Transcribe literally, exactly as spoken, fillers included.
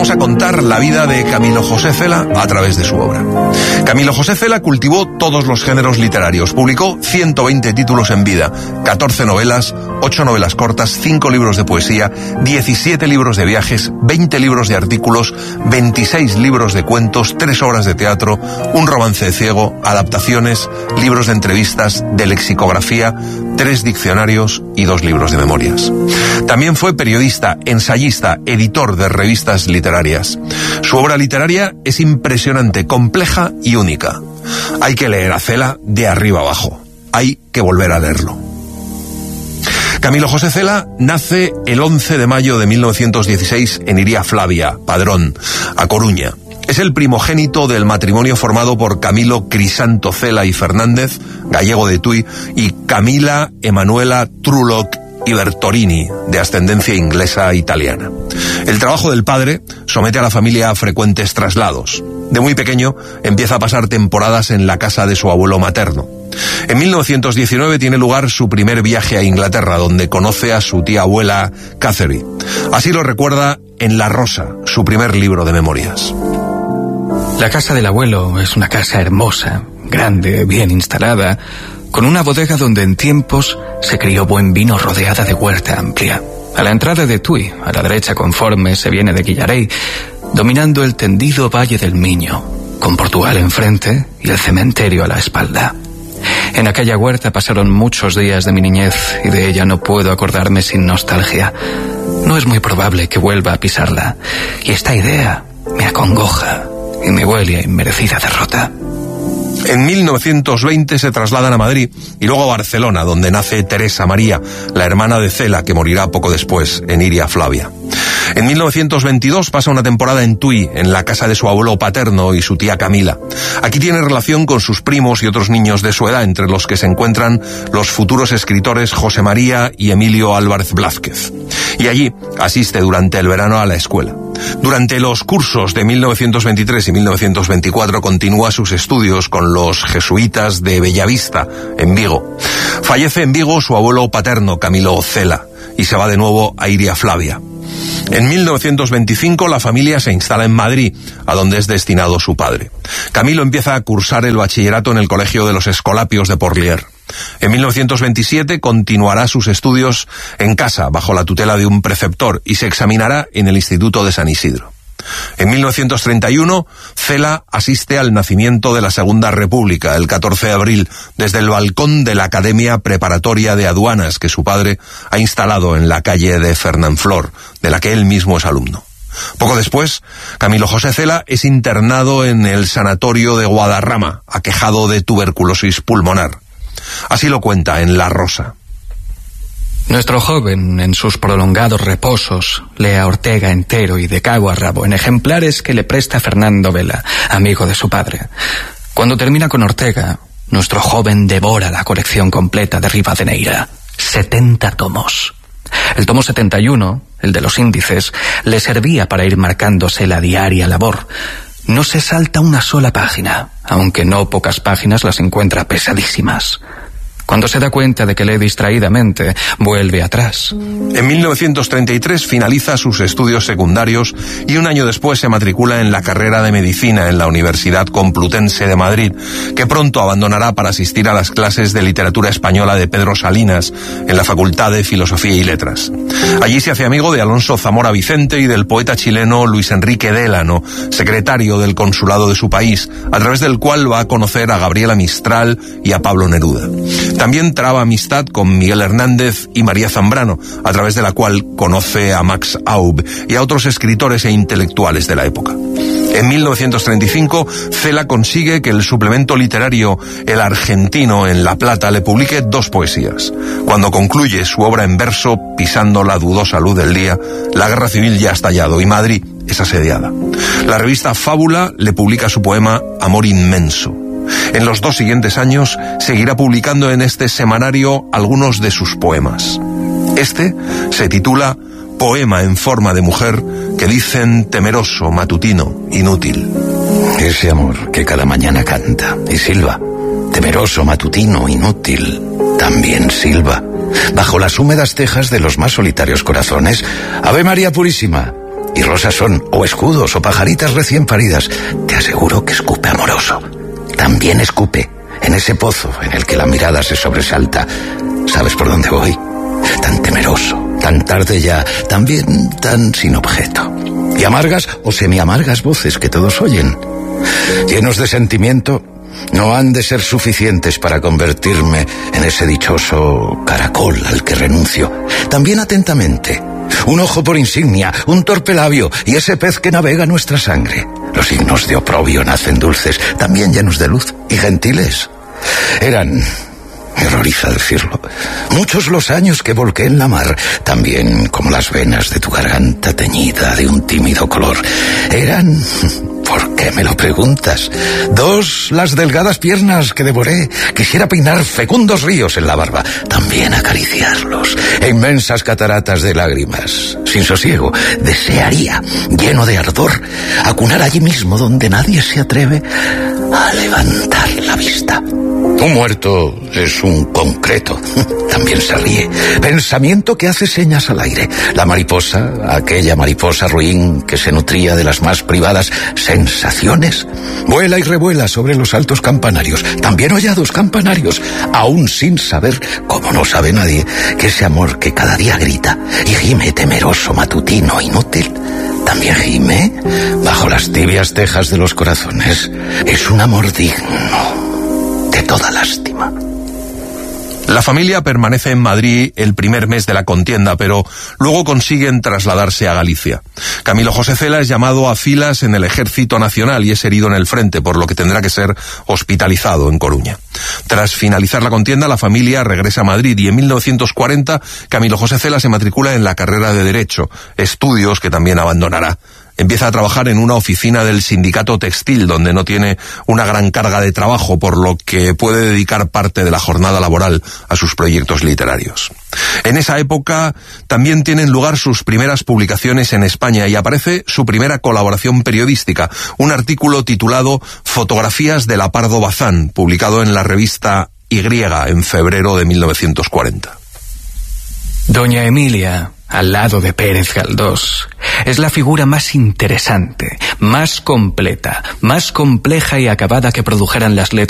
vamos a contar la vida de Camilo José Cela a través de su obra. Camilo José Cela cultivó todos los géneros literarios. Publicó ciento veinte títulos en vida, catorce novelas, ocho novelas cortas, cinco libros de poesía, diecisiete libros de viajes, veinte libros de artículos, veintiséis libros de cuentos, tres obras de teatro, un romance de ciego, adaptaciones, libros de entrevistas, de lexicografía, tres diccionarios y dos libros de memorias. También fue periodista, ensayista, editor de revistas literarias. Su obra literaria es impresionante, compleja y única. Hay que leer a Cela de arriba abajo. Hay que volver a leerlo. Camilo José Cela nace el once de mayo de mil novecientos dieciséis en Iria Flavia, Padrón, A Coruña. Es el primogénito del matrimonio formado por Camilo Crisanto Cela y Fernández, gallego de Tui, y Camila Emanuela Trulock y Bertorini, de ascendencia inglesa e italiana. El trabajo del padre somete a la familia a frecuentes traslados. De muy pequeño empieza a pasar temporadas en la casa de su abuelo materno. En mil novecientos diecinueve tiene lugar su primer viaje a Inglaterra, donde conoce a su tía abuela Catherine. Así lo recuerda en La Rosa, su primer libro de memorias. La casa del abuelo es una casa hermosa, grande, bien instalada, con una bodega donde en tiempos se crió buen vino rodeada de huerta amplia. A la entrada de Tui, a la derecha conforme se viene de Guillarey, dominando el tendido Valle del Miño, con Portugal enfrente y el cementerio a la espalda. En aquella huerta pasaron muchos días de mi niñez y de ella no puedo acordarme sin nostalgia. No es muy probable que vuelva a pisarla, y esta idea me acongoja y me huele a inmerecida derrota. En mil novecientos veinte se trasladan a Madrid y luego a Barcelona, donde nace Teresa María, la hermana de Cela, que morirá poco después en Iria Flavia. En mil novecientos veintidós pasa una temporada en Tui, en la casa de su abuelo paterno y su tía Camila. Aquí tiene relación con sus primos y otros niños de su edad, entre los que se encuentran los futuros escritores José María y Emilio Álvarez Blázquez. Y allí asiste durante el verano a la escuela. Durante los cursos de mil novecientos veintitrés y mil novecientos veinticuatro continúa sus estudios con los jesuitas de Bellavista, en Vigo. Fallece en Vigo su abuelo paterno, Camilo Cela, y se va de nuevo a Iria Flavia. En mil novecientos veinticinco la familia se instala en Madrid, a donde es destinado su padre. Camilo empieza a cursar el bachillerato en el Colegio de los Escolapios de Porlier. En mil novecientos veintisiete continuará sus estudios en casa, bajo la tutela de un preceptor, y se examinará en el Instituto de San Isidro. En mil novecientos treinta y uno, Cela asiste al nacimiento de la Segunda República, el catorce de abril, desde el balcón de la Academia Preparatoria de Aduanas que su padre ha instalado en la calle de Fernanflor, de la que él mismo es alumno. Poco después, Camilo José Cela es internado en el sanatorio de Guadarrama, aquejado de tuberculosis pulmonar. Así lo cuenta en La Rosa. Nuestro joven, en sus prolongados reposos, lee a Ortega entero y de cabo a rabo en ejemplares que le presta Fernando Vela, amigo de su padre. Cuando termina con Ortega, nuestro joven devora la colección completa de Rivadeneira, setenta tomos. El tomo setenta y uno, el de los índices, le servía para ir marcándose la diaria labor. No se salta una sola página, aunque no pocas páginas las encuentra pesadísimas. Cuando se da cuenta de que lee distraídamente, vuelve atrás. En mil novecientos treinta y tres finaliza sus estudios secundarios y un año después se matricula en la carrera de Medicina en la Universidad Complutense de Madrid, que pronto abandonará para asistir a las clases de literatura española de Pedro Salinas en la Facultad de Filosofía y Letras. Allí se hace amigo de Alonso Zamora Vicente y del poeta chileno Luis Enrique Délano, secretario del consulado de su país, a través del cual va a conocer a Gabriela Mistral y a Pablo Neruda. También traba amistad con Miguel Hernández y María Zambrano, a través de la cual conoce a Max Aub y a otros escritores e intelectuales de la época. En mil novecientos treinta y cinco, Cela consigue que el suplemento literario El Argentino en La Plata le publique dos poesías. Cuando concluye su obra en verso, pisando la dudosa luz del día, la guerra civil ya ha estallado y Madrid es asediada. La revista Fábula le publica su poema Amor Inmenso. En los dos siguientes años seguirá publicando en este semanario algunos de sus poemas. Este se titula Poema en forma de mujer, que dicen temeroso, matutino, inútil. Ese amor que cada mañana canta y silba, temeroso, matutino, inútil, también silba, bajo las húmedas cejas de los más solitarios corazones. Ave María Purísima, Y rosas son o escudos o pajaritas recién paridas. Te aseguro que escupe amoroso. También escupe en ese pozo en el que la mirada se sobresalta. ¿Sabes por dónde voy? Tan temeroso, tan tarde ya, también tan sin objeto. Y amargas o semiamargas voces que todos oyen, llenos de sentimiento, no han de ser suficientes para convertirme en ese dichoso caracol al que renuncio. También atentamente, un ojo por insignia, un torpe labio y ese pez que navega nuestra sangre. Los signos de oprobio nacen dulces, también llenos de luz y gentiles. Eran, me horroriza decirlo, muchos los años que volqué en la mar, también como las venas de tu garganta teñida de un tímido color. Eran, ¿por qué me lo preguntas? Dos las delgadas piernas que devoré. Quisiera peinar fecundos ríos en la barba, también acariciarlos, e inmensas cataratas de lágrimas. Sin sosiego, desearía, lleno de ardor, acunar allí mismo donde nadie se atreve a levantar la vista. Un muerto es un concreto. También se ríe. Pensamiento que hace señas al aire. La mariposa, aquella mariposa ruin que se nutría de las más privadas sensaciones, vuela y revuela sobre los altos campanarios, también hollados campanarios, aún sin saber, como no sabe nadie, que ese amor que cada día grita y gime temeroso matutino inútil, también gime bajo las tibias tejas de los corazones. Es un amor digno de toda lástima. La familia permanece en Madrid el primer mes de la contienda, pero luego consiguen trasladarse a Galicia. Camilo José Cela es llamado a filas en el Ejército Nacional y es herido en el frente, por lo que tendrá que ser hospitalizado en Coruña. Tras finalizar la contienda, la familia regresa a Madrid y en mil novecientos cuarenta Camilo José Cela se matricula en la carrera de Derecho, estudios que también abandonará. Empieza a trabajar en una oficina del sindicato textil, donde no tiene una gran carga de trabajo, por lo que puede dedicar parte de la jornada laboral a sus proyectos literarios. En esa época también tienen lugar sus primeras publicaciones en España y aparece su primera colaboración periodística, un artículo titulado Fotografías de la Pardo Bazán, publicado en la revista Y en febrero de mil novecientos cuarenta. Doña Emilia, al lado de Pérez Galdós, es la figura más interesante, más completa, más compleja y acabada que produjeran las letras